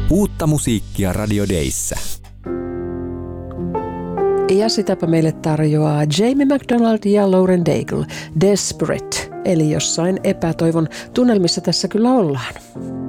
Uutta musiikkia Radio Dayssä. Ja sitäpä meille tarjoaa Jamie McDonald ja Lauren Daigle, Desperate, eli jossain epätoivon tunnelmissa tässä kyllä ollaan.